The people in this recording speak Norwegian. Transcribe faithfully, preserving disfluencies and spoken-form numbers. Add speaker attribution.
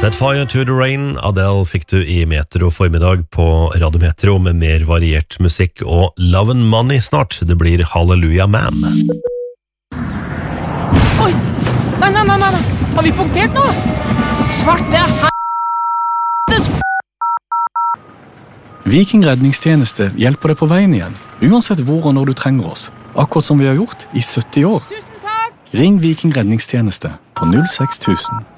Speaker 1: Set fire to the rain, Adele fikk du i Metro formiddag på Radio Metro med mer variert musikk og Love and Money snart. Det blir Hallelujah Man.
Speaker 2: Oi! Nei, nei, nei, nei! Har vi punktert nå? Svarte helvetes f***!
Speaker 3: Viking redningstjeneste hjelper deg på veien igjen, uansett hvor og når du trenger oss. Akkurat som vi har gjort i sytti år.
Speaker 2: Tusen takk!
Speaker 3: Ring Viking redningstjeneste på null seks tusen.